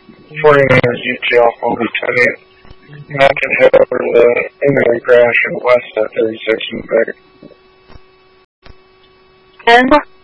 49ers UT Alpha Lieutenant. And I can head over to the Inland Crash and west at 36 and back. 10.